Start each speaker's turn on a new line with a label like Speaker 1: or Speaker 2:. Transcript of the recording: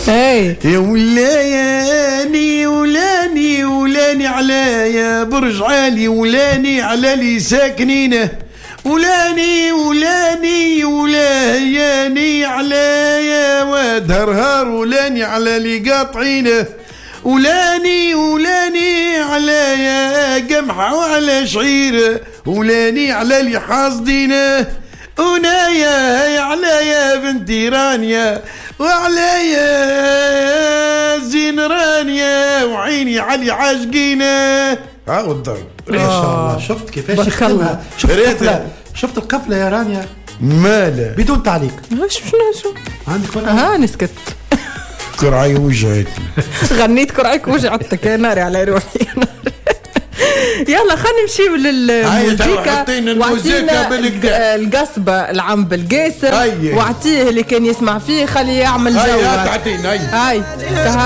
Speaker 1: يا ولاني ولاني علايا برج عالي ولاني على لي ساكنينه ولاني علايا ودهرهار ولاني على لي قاطعينه ولاني علايا قمحة وعلى شعيره ولاني على لي حاصدينه ونايا علايا بنتي رانيا وعلايا زين رانيا وعيني علي عاشقينه والضرب
Speaker 2: ما شاء الله. شفت كيفاش يختمها؟ شفت القفلة يا رانيا؟
Speaker 1: مالا
Speaker 2: بدون تعليق.
Speaker 3: شو
Speaker 2: عندك ولا
Speaker 3: نسكت.
Speaker 1: كرعي وجعتني.
Speaker 3: غنيت كرعيك وجعتك يا ناري على روحي. يلا خلينا نمشيو للموسيقى واعطينا القصبة العم بالقيسر واعطيه اللي كان يسمع فيه خليه يعمل جو.
Speaker 1: هاي